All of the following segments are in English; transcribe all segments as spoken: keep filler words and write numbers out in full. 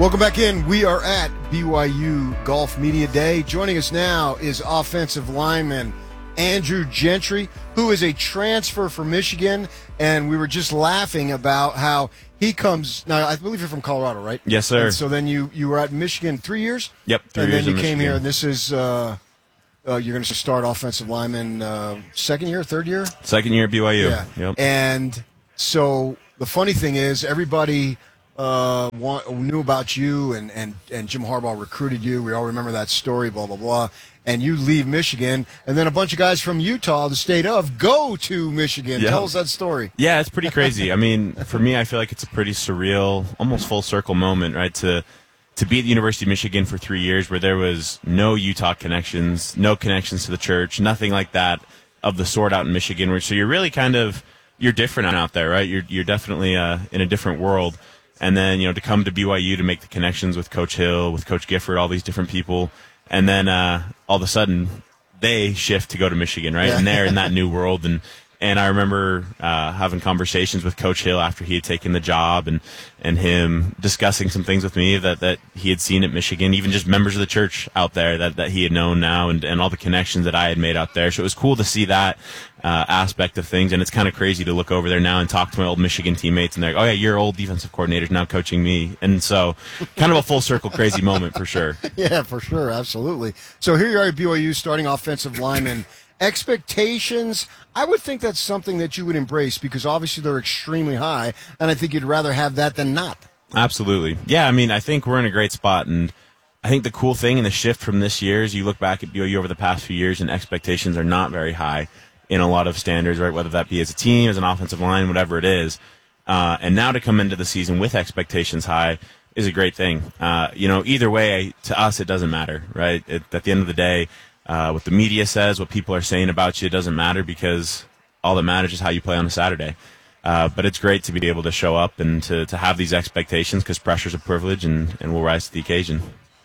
Welcome back in. We are at B Y U Golf Media Day. Joining us now is offensive lineman Andrew Gentry, who is a transfer from Michigan, and we were just laughing about how he comes. Now, I believe you're from Colorado, right? Yes, sir. And so then you, you were at Michigan three years? Yep, three and years then you in came Michigan. here, and this is uh, uh, you're going to start offensive lineman uh, second year, third year? Second year at B Y U. Yeah. Yep. And so the funny thing is, everybody uh, want, knew about you, and, and, and Jim Harbaugh recruited you. We all remember that story, blah, blah, blah. And you leave Michigan, and then a bunch of guys from Utah, the state of, go to Michigan. Yeah. Tell us that story. Yeah, it's pretty crazy. I mean, for me, I feel like it's a pretty surreal, almost full circle moment, right? To to be at the University of Michigan for three years where there was no Utah connections, no connections to the church, nothing like that of the sort out in Michigan. Where so you're really kind of you're different out there, right? You're you're definitely uh, in a different world. And then you know to come to B Y U to make the connections with Coach Hill, with Coach Gifford, all these different people. And then uh, all of a sudden, they shift to go to Michigan, right? Yeah. And they're in that new world. And and I remember uh, having conversations with Coach Hill after he had taken the job, and and him discussing some things with me that, that he had seen at Michigan, even just members of the church out there that, that he had known now, and, and all the connections that I had made out there. So it was cool to see that uh, aspect of things. And it's kind of crazy to look over there now and talk to my old Michigan teammates, and they're like, oh, yeah, your old defensive coordinator's now coaching me. And so kind of a full circle crazy moment for sure. Yeah, for sure. Absolutely. So here you are at B Y U, starting offensive lineman. Expectations, I would think that's something that you would embrace because obviously they're extremely high, and I think you'd rather have that than not. Absolutely. Yeah, I mean, I think we're in a great spot, and I think the cool thing and the shift from this year is you look back at B Y U over the past few years, and expectations are not very high in a lot of standards, right? Whether that be as a team, as an offensive line, whatever it is. Uh, and now to come into the season with expectations high is a great thing. Uh, you know, either way, to us, it doesn't matter, right? It, at the end of the day, uh, what the media says, what people are saying about you, it doesn't matter because all that matters is how you play on a Saturday. Uh, but it's great to be able to show up and to, to have these expectations because pressure's a privilege, and, and we'll rise to the occasion.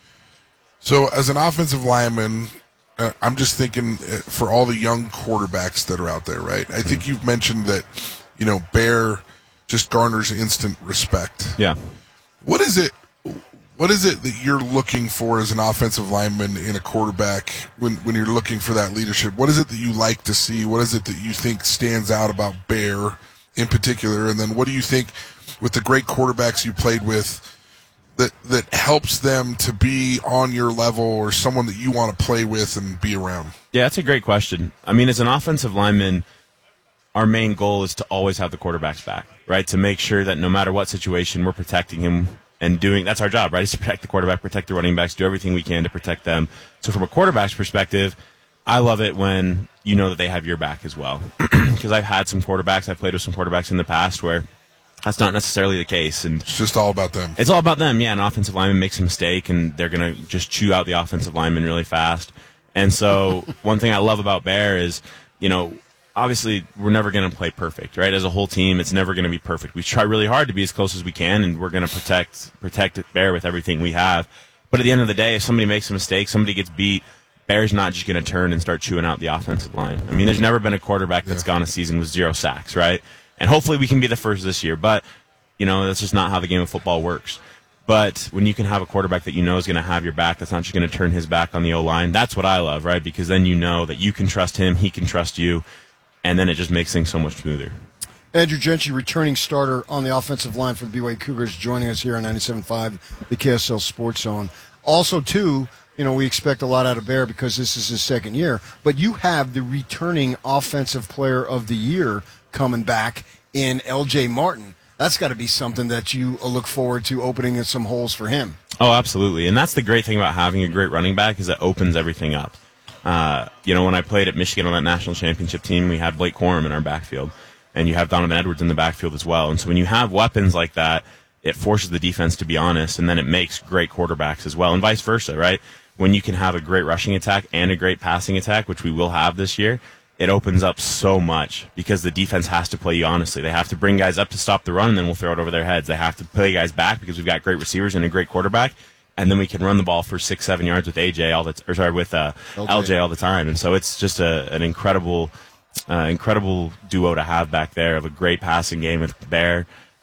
So as an offensive lineman, uh, I'm just thinking uh, for all the young quarterbacks that are out there, right? I think you've mentioned that, you know, Bear just garners instant respect. Yeah. What is it? What is it that you're looking for as an offensive lineman in a quarterback when, when you're looking for that leadership? What is it that you like to see? What is it that you think stands out about Bear in particular? And then what do you think with the great quarterbacks you played with that that helps them to be on your level or someone that you want to play with and be around? Yeah, that's a great question. I mean, as an offensive lineman, our main goal is to always have the quarterback's back, right? To make sure that no matter what situation, we're protecting him and doing, that's our job, right? Is to protect the quarterback, protect the running backs, do everything we can to protect them. So from a quarterback's perspective, I love it when you know that they have your back as well. Because I've had some quarterbacks, I've played with some quarterbacks in the past where that's not necessarily the case. And It's just all about them. it's all about them, yeah. An offensive lineman makes a mistake, and they're going to just chew out the offensive lineman really fast. And so one thing I love about Bear is, you know, obviously we're never going to play perfect, right? As a whole team, it's never going to be perfect. We try really hard to be as close as we can, and we're going to protect protect Bear with everything we have. But at the end of the day, if somebody makes a mistake, somebody gets beat, Bear's not just going to turn and start chewing out the offensive line. I mean, there's never been a quarterback that's gone a season with zero sacks, right? And hopefully we can be the first this year, but, you know, that's just not how the game of football works. But when you can have a quarterback that you know is going to have your back, that's not just going to turn his back on the O-line, that's what I love, right? Because then you know that you can trust him, he can trust you, and then it just makes things so much smoother. Andrew Gentry, returning starter on the offensive line for the B Y U Cougars, joining us here on ninety-seven point five, the K S L Sports Zone. Also, too, you know, we expect a lot out of Bear because this is his second year, but you have the returning offensive player of the year coming back in L J Martin. That's got to be something that you look forward to, opening some holes for him. Oh, absolutely. And that's the great thing about having a great running back is it opens everything up. Uh, you know, when I played at Michigan on that national championship team, we had Blake Corum in our backfield, and you have Donovan Edwards in the backfield as well. And so when you have weapons like that, it forces the defense to be honest, and then it makes great quarterbacks as well, and vice versa, right? When you can have a great rushing attack and a great passing attack, which we will have this year, it opens up so much because the defense has to play you honestly. They have to bring guys up to stop the run, and then we'll throw it over their heads. They have to play guys back because we've got great receivers and a great quarterback, and then we can run the ball for six, seven yards with A J all the t- or sorry with uh, L J. L J all the time. And so it's just a, an incredible, uh, incredible duo to have back there of a great passing game with Bear. Uh,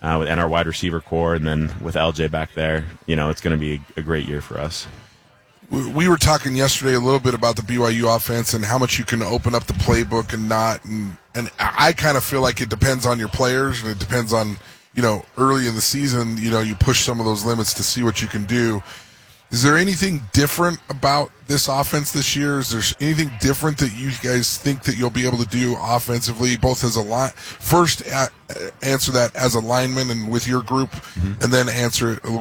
uh, and our wide receiver core, and then with L J back there, you know, it's going to be a great year for us. We were talking yesterday a little bit about the B Y U offense and how much you can open up the playbook and not. And, and I kind of feel like it depends on your players, and it depends on, you know, early in the season, you know, you push some of those limits to see what you can do. Is there anything different about this offense this year? Is there anything different that you guys think that you'll be able to do offensively, both as a line? First, uh, answer that as a lineman and with your group, mm-hmm. and then answer it